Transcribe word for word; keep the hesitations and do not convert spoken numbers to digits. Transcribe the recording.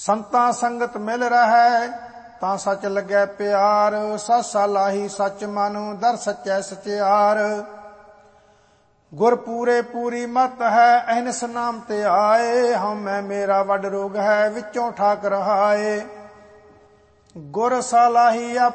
ਸੰਤਾਂ ਸੰਗਤ ਮਿਲ ਰਹੈ ਤਾਂ ਸੱਚ ਲੱਗੈ ਪਿਆਰ। ਸਾਸਾ ਲਾਹੀ ਸੱਚ ਮਨ ਦਰ ਸੱਚੈ ਸਚਿਆਰ। ਗੁਰ ਪੂਰੇ ਪੂਰੀ ਮਤ ਹੈ ਅਹਨਿਸ ਨਾਮ ਤੇ ਆਏ। ਹਉਮੈ ਮੇਰਾ ਵੱਡ ਰੋਗ ਹੈ ਵਿੱਚੋਂ ਠਾਕ ਰਹਾਏ। ਗੁਰ ਸਾਲਾਹੀ